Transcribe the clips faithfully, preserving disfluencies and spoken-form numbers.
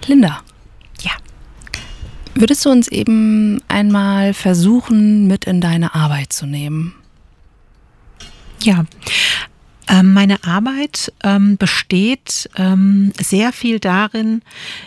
Linda. Ja. Würdest du uns eben einmal versuchen, mit in deine Arbeit zu nehmen? Ja. Ähm, meine Arbeit ähm, besteht ähm, sehr viel darin,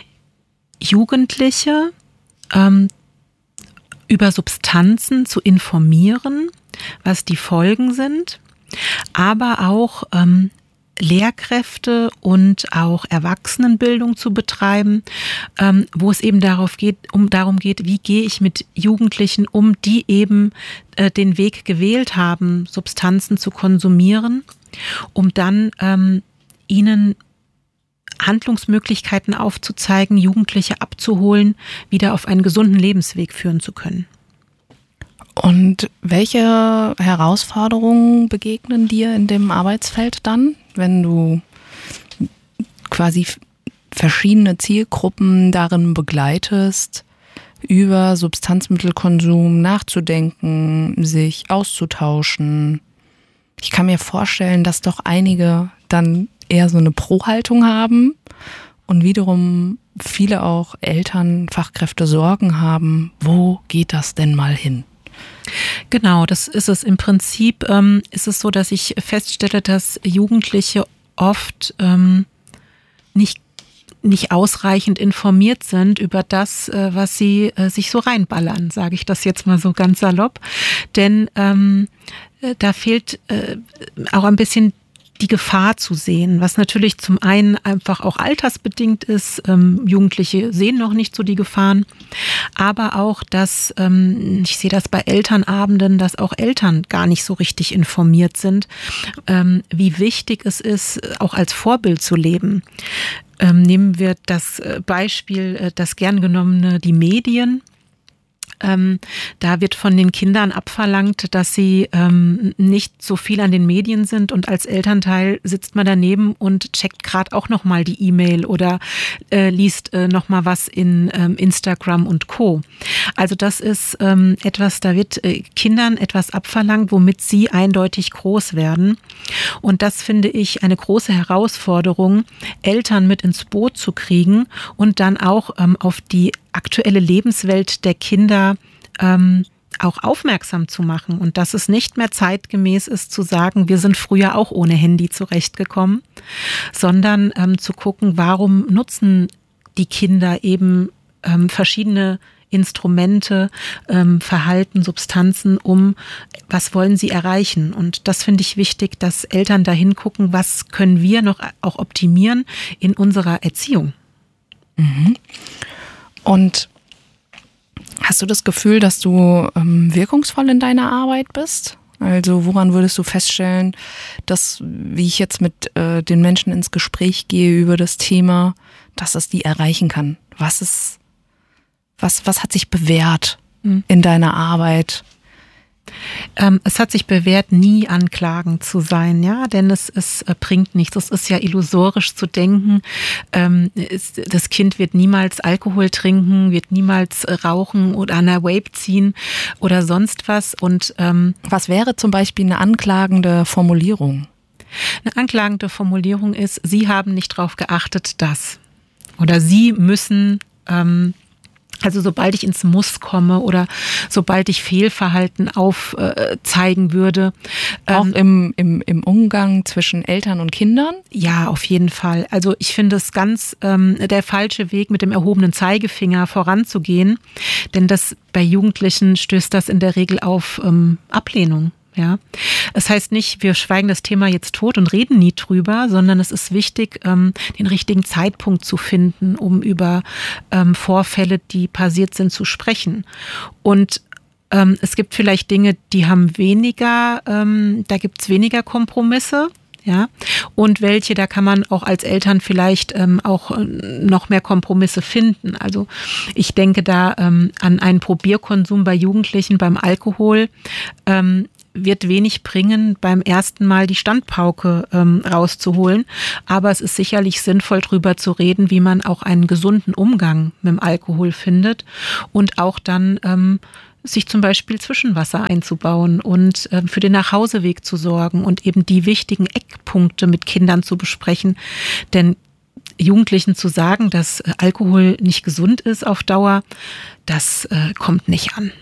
Jugendliche ähm, über Substanzen zu informieren, was die Folgen sind, aber auch ähm, Lehrkräfte und auch Erwachsenenbildung zu betreiben, ähm, wo es eben darauf geht, um darum geht, wie gehe ich mit Jugendlichen um, die eben äh, den Weg gewählt haben, Substanzen zu konsumieren, um dann ähm, ihnen Handlungsmöglichkeiten aufzuzeigen, Jugendliche abzuholen, wieder auf einen gesunden Lebensweg führen zu können. Und welche Herausforderungen begegnen dir in dem Arbeitsfeld dann, wenn du quasi verschiedene Zielgruppen darin begleitest, über Substanzmittelkonsum nachzudenken, sich auszutauschen? Ich kann mir vorstellen, dass doch einige dann eher so eine Pro-Haltung haben und wiederum viele auch Eltern, Fachkräfte Sorgen haben, wo geht das denn mal hin? Genau, das ist es. Im Prinzip ähm, ist es so, dass ich feststelle, dass Jugendliche oft ähm, nicht, nicht ausreichend informiert sind über das, äh, was sie äh, sich so reinballern, sage ich das jetzt mal so ganz salopp. Denn ähm, da fehlt äh, auch ein bisschen die Gefahr zu sehen, was natürlich zum einen einfach auch altersbedingt ist. Ähm, Jugendliche sehen noch nicht so die Gefahren, aber auch, dass, ähm, ich sehe das bei Elternabenden, dass auch Eltern gar nicht so richtig informiert sind, ähm, wie wichtig es ist, auch als Vorbild zu leben. Ähm, nehmen wir das Beispiel, äh, das gern genommene, die Medien. Ähm, da wird von den Kindern abverlangt, dass sie ähm, nicht so viel an den Medien sind, und als Elternteil sitzt man daneben und checkt gerade auch nochmal die E-Mail oder äh, liest äh, nochmal was in ähm, Instagram und Co. Also das ist ähm, etwas, da wird äh, Kindern etwas abverlangt, womit sie eindeutig groß werden, und das finde ich eine große Herausforderung, Eltern mit ins Boot zu kriegen und dann auch ähm, auf die aktuelle Lebenswelt der Kinder ähm, auch aufmerksam zu machen, und dass es nicht mehr zeitgemäß ist zu sagen, wir sind früher auch ohne Handy zurechtgekommen, sondern ähm, zu gucken, warum nutzen die Kinder eben ähm, verschiedene Instrumente, ähm, Verhalten, Substanzen, um was wollen sie erreichen. Und das finde ich wichtig, dass Eltern dahin gucken, was können wir noch auch optimieren in unserer Erziehung. Mhm. Und hast du das Gefühl, dass du ähm, wirkungsvoll in deiner Arbeit bist? Also woran würdest du feststellen, dass, wie ich jetzt mit äh, den Menschen ins Gespräch gehe über das Thema, dass es die erreichen kann? Was ist, was, was hat sich bewährt mhm. in deiner Arbeit? Ähm, es hat sich bewährt, nie anklagend zu sein, ja, denn es, es äh, bringt nichts. Es ist ja illusorisch zu denken, ähm, es, das Kind wird niemals Alkohol trinken, wird niemals rauchen oder an der Vape ziehen oder sonst was. Und ähm, was wäre zum Beispiel eine anklagende Formulierung? Eine anklagende Formulierung ist, Sie haben nicht drauf geachtet, dass. Oder Sie müssen... Ähm, Also sobald ich ins Muss komme oder sobald ich Fehlverhalten aufzeigen äh, würde. Auch ähm, im, im, im Umgang zwischen Eltern und Kindern? Ja, auf jeden Fall. Also ich finde es ganz ähm, der falsche Weg, mit dem erhobenen Zeigefinger voranzugehen. Denn das bei Jugendlichen stößt das in der Regel auf ähm, Ablehnung. Ja, es heißt nicht, wir schweigen das Thema jetzt tot und reden nie drüber, sondern es ist wichtig, ähm, den richtigen Zeitpunkt zu finden, um über ähm, Vorfälle, die passiert sind, zu sprechen. Und ähm, es gibt vielleicht Dinge, die haben weniger, ähm, da gibt es weniger Kompromisse. Ja, und welche, da kann man auch als Eltern vielleicht ähm, auch noch mehr Kompromisse finden. Also ich denke da ähm, an einen Probierkonsum bei Jugendlichen beim Alkohol. Ähm, wird wenig bringen, beim ersten Mal die Standpauke ähm, rauszuholen. Aber es ist sicherlich sinnvoll, drüber zu reden, wie man auch einen gesunden Umgang mit dem Alkohol findet und auch dann ähm, sich zum Beispiel Zwischenwasser einzubauen und ähm, für den Nachhauseweg zu sorgen und eben die wichtigen Eckpunkte mit Kindern zu besprechen. Denn Jugendlichen zu sagen, dass Alkohol nicht gesund ist auf Dauer, das äh, kommt nicht an.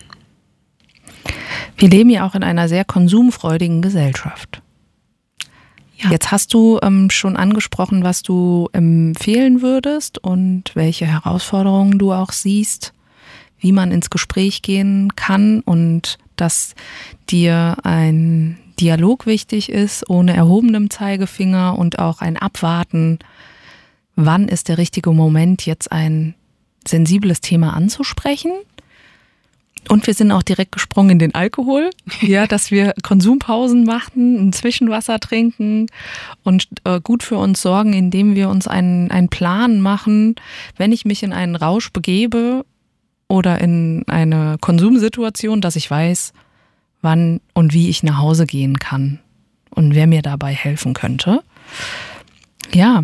Wir leben ja auch in einer sehr konsumfreudigen Gesellschaft. Ja. Jetzt hast du ähm, schon angesprochen, was du empfehlen würdest und welche Herausforderungen du auch siehst, wie man ins Gespräch gehen kann und dass dir ein Dialog wichtig ist, ohne erhobenem Zeigefinger und auch ein Abwarten. Wann ist der richtige Moment, jetzt ein sensibles Thema anzusprechen? Und wir sind auch direkt gesprungen in den Alkohol, ja, dass wir Konsumpausen machen, ein Zwischenwasser trinken und äh, gut für uns sorgen, indem wir uns einen, einen Plan machen, wenn ich mich in einen Rausch begebe oder in eine Konsumsituation, dass ich weiß, wann und wie ich nach Hause gehen kann und wer mir dabei helfen könnte. Ja,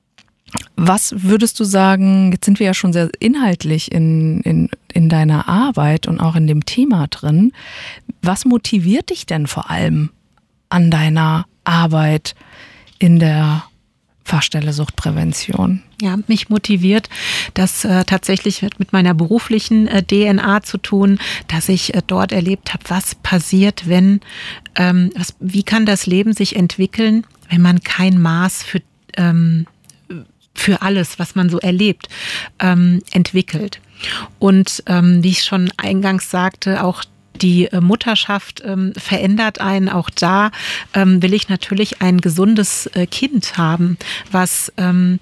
was würdest du sagen, jetzt sind wir ja schon sehr inhaltlich in, in, in deiner Arbeit und auch in dem Thema drin, was motiviert dich denn vor allem an deiner Arbeit in der Fachstelle Suchtprävention? Ja, mich motiviert, das äh, tatsächlich mit, mit meiner beruflichen äh, D N A zu tun, dass ich äh, dort erlebt habe, was passiert, wenn, ähm, was, wie kann das Leben sich entwickeln, wenn man kein Maß für ähm, für alles, was man so erlebt, ähm, entwickelt. Und ähm, wie ich schon eingangs sagte, auch die äh, Mutterschaft ähm, verändert einen. Auch da ähm, will ich natürlich ein gesundes äh, Kind haben, was ähm,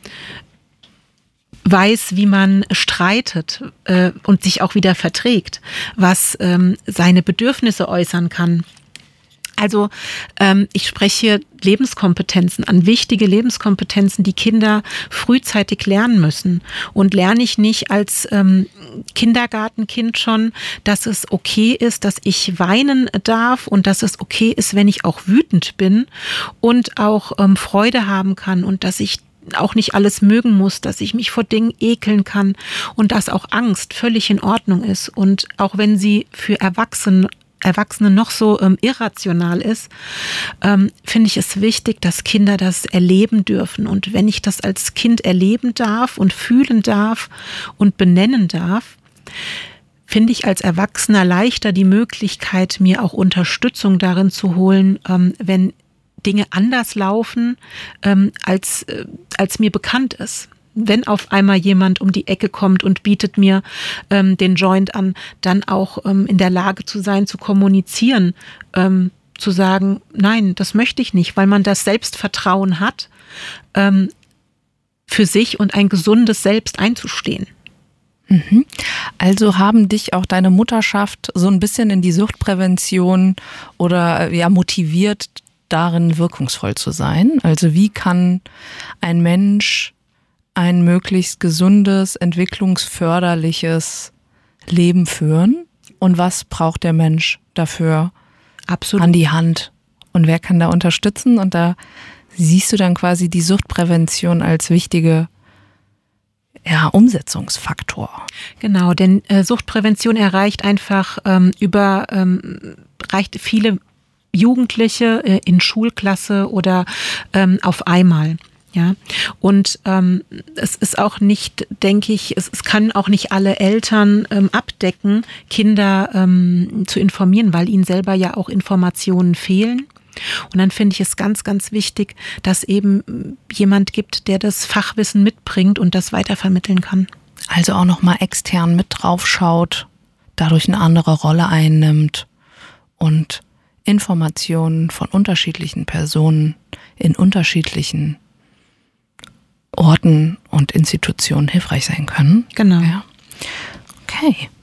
weiß, wie man streitet äh, und sich auch wieder verträgt, was ähm, seine Bedürfnisse äußern kann. Also ähm, ich spreche Lebenskompetenzen an, wichtige Lebenskompetenzen, die Kinder frühzeitig lernen müssen. Und lerne ich nicht als ähm, Kindergartenkind schon, dass es okay ist, dass ich weinen darf und dass es okay ist, wenn ich auch wütend bin und auch ähm, Freude haben kann und dass ich auch nicht alles mögen muss, dass ich mich vor Dingen ekeln kann und dass auch Angst völlig in Ordnung ist. Und auch wenn sie für Erwachsene Erwachsene noch so ähm, irrational ist, ähm, finde ich es wichtig, dass Kinder das erleben dürfen. Und wenn ich das als Kind erleben darf und fühlen darf und benennen darf, finde ich als Erwachsener leichter die Möglichkeit, mir auch Unterstützung darin zu holen, ähm, wenn Dinge anders laufen, ähm, als, äh, als mir bekannt ist. Wenn auf einmal jemand um die Ecke kommt und bietet mir ähm, den Joint an, dann auch ähm, in der Lage zu sein, zu kommunizieren, ähm, zu sagen, nein, das möchte ich nicht, weil man das Selbstvertrauen hat, ähm, für sich und ein gesundes Selbst einzustehen. Mhm. Also haben dich auch deine Mutterschaft so ein bisschen in die Suchtprävention oder ja motiviert, darin wirkungsvoll zu sein? Also wie kann ein Mensch ein möglichst gesundes, entwicklungsförderliches Leben führen? Und was braucht der Mensch dafür Absolut. An die Hand? Und wer kann da unterstützen? Und da siehst du dann quasi die Suchtprävention als wichtige ja, Umsetzungsfaktor. Genau, denn äh, Suchtprävention erreicht einfach ähm, über, ähm, reicht viele Jugendliche äh, in Schulklasse oder ähm, auf einmal. Ja, und ähm, es ist auch nicht, denke ich, es, es kann auch nicht alle Eltern ähm, abdecken, Kinder ähm, zu informieren, weil ihnen selber ja auch Informationen fehlen. Und dann finde ich es ganz, ganz wichtig, dass eben jemand gibt, der das Fachwissen mitbringt und das weitervermitteln kann. Also auch nochmal extern mit drauf schaut, dadurch eine andere Rolle einnimmt und Informationen von unterschiedlichen Personen in unterschiedlichen Orten und Institutionen hilfreich sein können. Genau. Ja. Okay.